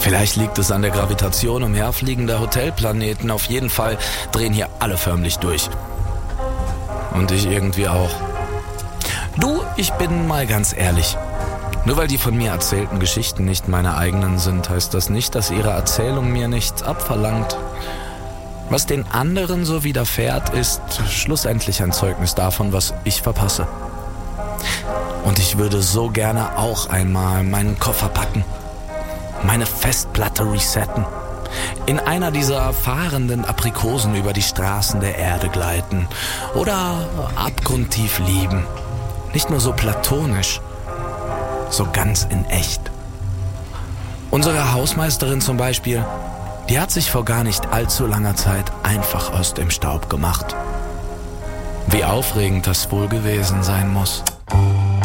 Vielleicht liegt es an der Gravitation umherfliegender Hotelplaneten. Auf jeden Fall drehen hier alle förmlich durch. Und ich irgendwie auch. Du, ich bin mal ganz ehrlich. Nur weil die von mir erzählten Geschichten nicht meine eigenen sind, heißt das nicht, dass ihre Erzählung mir nichts abverlangt. Was den anderen so widerfährt, ist schlussendlich ein Zeugnis davon, was ich verpasse. Und ich würde so gerne auch einmal meinen Koffer packen, meine Festplatte resetten, in einer dieser fahrenden Aprikosen über die Straßen der Erde gleiten oder abgrundtief lieben. Nicht nur so platonisch, so ganz in echt. Unsere Hausmeisterin zum Beispiel, die hat sich vor gar nicht allzu langer Zeit einfach aus dem Staub gemacht. Wie aufregend das wohl gewesen sein muss.